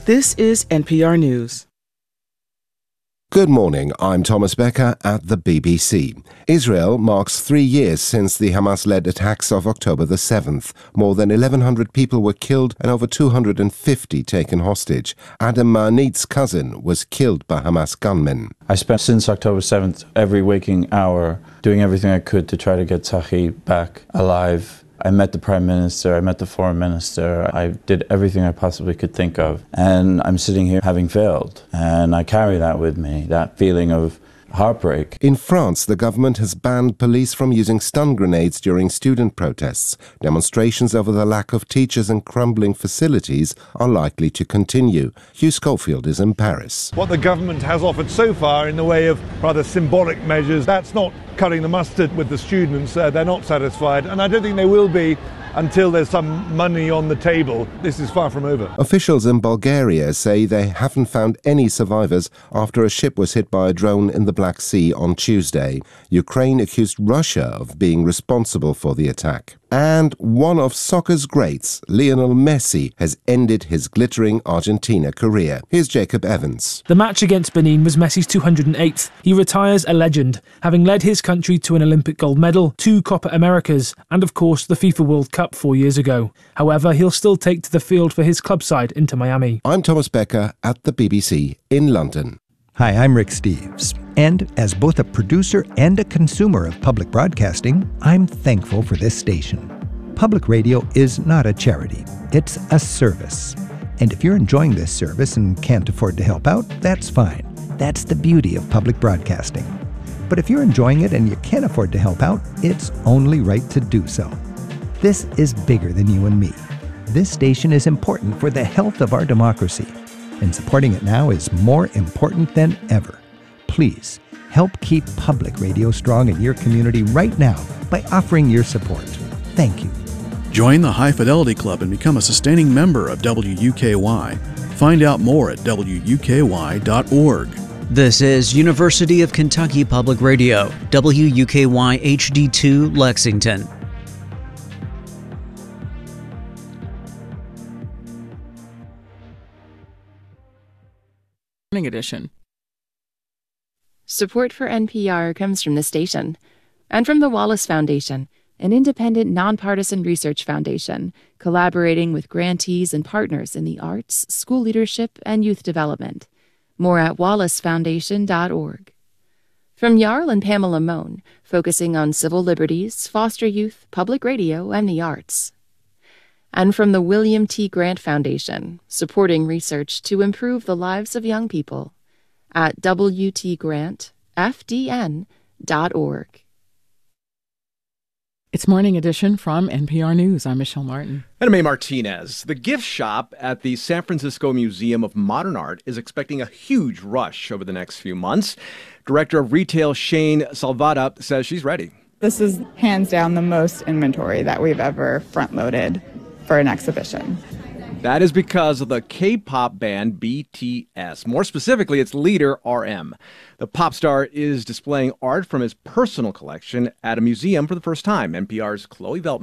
This is NPR News. Good morning, I'm Thomas Becker at the BBC. Israel marks 3 years since the Hamas-led attacks of October the 7th. More than 1,100 people were killed and over 250 taken hostage. Adam Ma'anit's cousin was killed by Hamas gunmen. I spent since October 7th every waking hour doing everything I could to try to get Tzachi back alive. I met the Prime Minister, I met the Foreign Minister, I did everything I possibly could think of. And I'm sitting here having failed. And I carry that with me, that feeling of heartbreak. In France, the government has banned police from using stun grenades during student protests. Demonstrations over the lack of teachers and crumbling facilities are likely to continue. Hugh Schofield is in Paris. What the government has offered so far in the way of rather symbolic measures, that's not cutting the mustard with the students. They're not satisfied, and I don't think they will be until there's some money on the table. This is far from over. Officials in Bulgaria say they haven't found any survivors after a ship was hit by a drone in the Black Sea on Tuesday. Ukraine accused Russia of being responsible for the attack. And one of soccer's greats, Lionel Messi, has ended his glittering Argentina career. Here's Jacob Evans. The match against Benin was Messi's 208th. He retires a legend, having led his country to an Olympic gold medal, 2 Copa Americas, and of course the FIFA World Cup 4 years ago. However, he'll still take to the field for his club side, Inter Miami. I'm Thomas Becker at the BBC in London. Hi, I'm Rick Steves. And as both a producer and a consumer of public broadcasting, I'm thankful for this station. Public radio is not a charity. It's a service. And if you're enjoying this service and can't afford to help out, that's fine. That's the beauty of public broadcasting. But if you're enjoying it and you can't afford to help out, it's only right to do so. This is bigger than you and me. This station is important for the health of our democracy. And supporting it now is more important than ever. Please, help keep public radio strong in your community right now by offering your support. Thank you. Join the High Fidelity Club and become a sustaining member of WUKY. Find out more at WUKY.org. This is University of Kentucky Public Radio, WUKY HD2 Lexington. Morning edition. Support for NPR comes from the station and from the Wallace Foundation, an independent, nonpartisan research foundation collaborating with grantees and partners in the arts, school leadership, and youth development. More at wallacefoundation.org. From Jarl and Pamela Mohn, focusing on civil liberties, foster youth, public radio, and the arts. And from the William T. Grant Foundation, supporting research to improve the lives of young people at wtgrantfdn.org. It's Morning Edition from NPR News. I'm Michelle Martin. And I'm Mae Martinez. The gift shop at the San Francisco Museum of Modern Art is expecting a huge rush over the next few months. Director of Retail Shane Salvata says she's ready. This is hands down the most inventory that we've ever front-loaded for an exhibition. That is because of the K-pop band BTS. More specifically, its leader, RM. The pop star is displaying art from his personal collection at a museum for the first time. NPR's Chloe Veltman